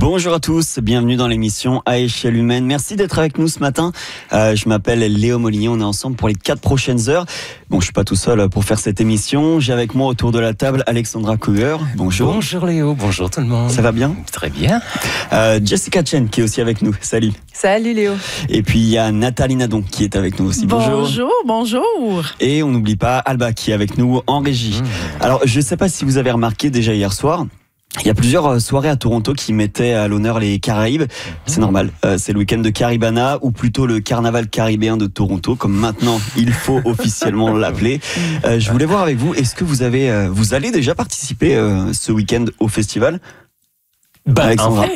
Bonjour à tous, bienvenue dans l'émission À échelle humaine. Merci d'être avec nous ce matin. Je m'appelle Léo Molinier, on est ensemble pour les 4 prochaines heures. Bon, je suis pas tout seul pour faire cette émission. J'ai avec moi autour de la table Alexandra Cougar. Bonjour. Bonjour Léo, bonjour tout le monde. Ça va bien? Très bien. Jessica Chen qui est aussi avec nous. Salut. Salut Léo. Et puis il y a Nathalie Nadon qui est avec nous aussi. Bonjour. Bonjour. Et on n'oublie pas Alba qui est avec nous en régie. Alors je sais pas si vous avez remarqué déjà hier soir, il y a plusieurs soirées à Toronto qui mettaient à l'honneur les Caraïbes. C'est normal, c'est le week-end de Caribana, ou plutôt le carnaval caribéen de Toronto, comme maintenant il faut officiellement l'appeler. Je voulais voir avec vous, est-ce que vous allez déjà participer ce week-end au festival? Alexandra.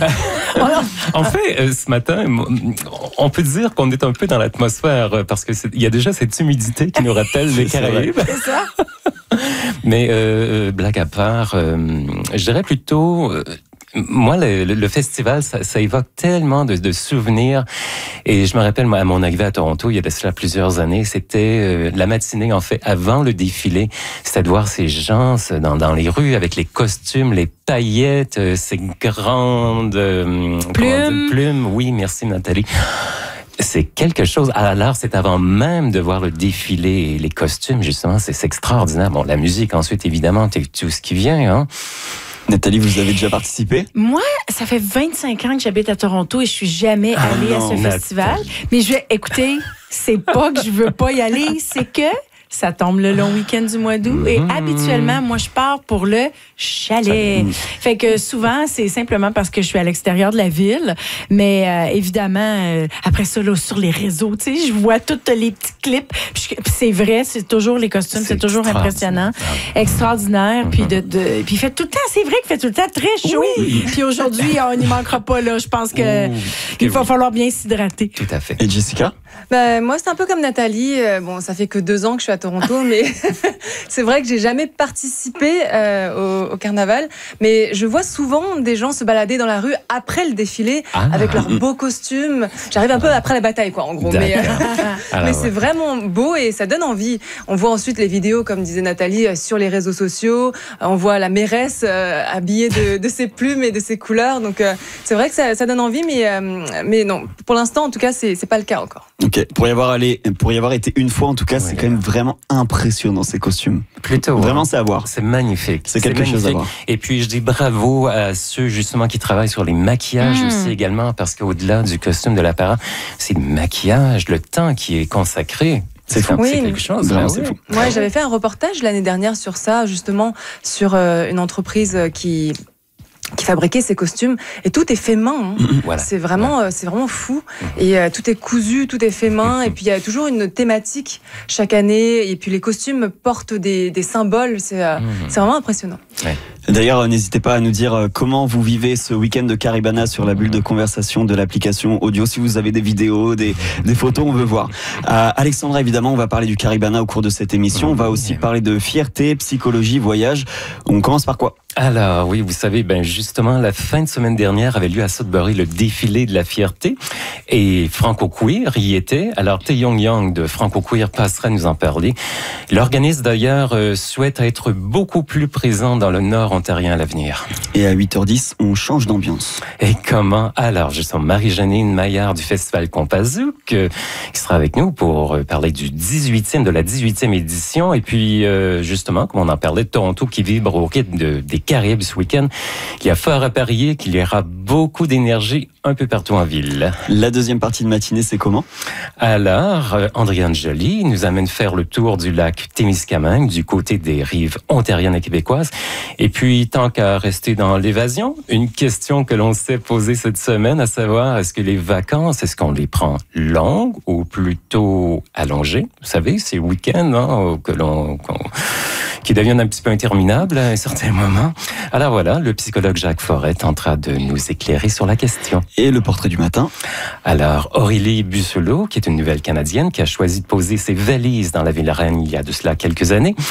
En fait, ce matin, on peut dire qu'on est un peu dans l'atmosphère parce que il y a déjà cette humidité qui nous rappelle les Caraïbes. C'est ça. Mais blague à part, je dirais plutôt, moi, le festival, ça évoque tellement de souvenirs. Et je me rappelle, moi, à mon arrivée à Toronto, il y a de cela plusieurs années, c'était la matinée, en fait, avant le défilé. C'était de voir ces gens dans les rues avec les costumes, les paillettes, ces grandes plumes. Oui, merci Nathalie. C'est quelque chose. Alors, c'est avant même de voir le défilé et les costumes, justement, c'est extraordinaire. Bon, la musique, ensuite, évidemment, tout ce qui vient, hein. Nathalie, vous avez déjà participé? Moi, ça fait 25 ans que j'habite à Toronto et je suis jamais allée à ce festival. Mais écoutez, c'est pas que je veux pas y aller, c'est que ça tombe le long week-end du mois d'août et habituellement, moi, je pars pour le chalet. Fait que souvent, c'est simplement parce que je suis à l'extérieur de la ville. Mais évidemment, après ça, là, sur les réseaux, tu sais, je vois tous les petits clips. Puis c'est vrai, c'est toujours les costumes, c'est toujours impressionnant, extraordinaire. Puis puis il fait tout le temps, c'est vrai qu'il fait tout le temps très chaud. Oui. Puis aujourd'hui, on n'y manquera pas là. Je pense que il va falloir bien s'hydrater. Tout à fait. Et Jessica? Moi, c'est un peu comme Nathalie. Bon, ça fait que 2 ans que je suis à Toronto, mais c'est vrai que j'ai jamais participé au carnaval. Mais je vois souvent des gens se balader dans la rue après le défilé avec leurs beaux costumes. J'arrive un peu après la bataille, quoi, en gros. Mais c'est vraiment beau et ça donne envie. On voit ensuite les vidéos, comme disait Nathalie, sur les réseaux sociaux. On voit la mairesse habillée de ses plumes et de ses couleurs. Donc, c'est vrai que ça donne envie, mais non. Pour l'instant, en tout cas, c'est pas le cas encore. Ok, pour y avoir été une fois, en tout cas, c'est quand même vraiment impressionnant ces costumes. Plutôt. Vraiment, c'est à voir. C'est magnifique. C'est quelque chose à voir. Et puis, je dis bravo à ceux, justement, qui travaillent sur les maquillages aussi également, parce qu'au-delà du costume de l'apparat, c'est le maquillage, le temps qui est consacré. C'est fou. Oui, c'est quelque chose. Vraiment, c'est fou. Ouais, j'avais fait un reportage l'année dernière sur ça, justement, sur une entreprise qui fabriquait ces costumes et tout est fait main. Voilà. C'est vraiment fou et tout est cousu, tout est fait main et puis il y a toujours une thématique chaque année et puis les costumes portent des symboles. C'est vraiment impressionnant. Ouais. D'ailleurs, n'hésitez pas à nous dire comment vous vivez ce week-end de Caribana sur la bulle de conversation de l'application audio. Si vous avez des vidéos, des photos, on veut voir. Alexandra, évidemment, on va parler du Caribana au cours de cette émission. On va aussi parler de fierté, psychologie, voyage. On commence par quoi? Alors, oui, vous savez, justement, la fin de semaine dernière avait lieu à Sudbury le défilé de la fierté et Franco Queer y était. Alors, Tae Young Young de Franco Queer passera nous en parler. L'organisme, d'ailleurs, souhaite être beaucoup plus présent dans le Nord ontarien à l'avenir. Et à 8h10, on change d'ambiance. Et comment? Alors, je suis Marie-Janine Maillard du Festival Compazouk, qui sera avec nous pour parler de la 18e édition. Et puis, justement, comme on en parlait, de Toronto qui vibre au rythme des Caraïbes ce week-end. Il y a fort à parier qu'il y aura beaucoup d'énergie un peu partout en ville. La deuxième partie de matinée, c'est comment? Alors, Andréane Joly nous amène faire le tour du lac Témiscamingue, du côté des rives ontariennes et québécoises. Et puis, tant qu'à rester dans l'évasion, une question que l'on s'est posée cette semaine, à savoir, est-ce que les vacances, est-ce qu'on les prend longues ou plutôt allongées? Vous savez, ces week-ends qui deviennent un petit peu interminables à un certain moment. Alors voilà, le psychologue Jacques Forêt tentera de nous éclairer sur la question. Et le portrait du matin? Alors, Aurélie Busselot, qui est une nouvelle Canadienne, qui a choisi de poser ses valises dans la ville reine il y a de cela quelques années,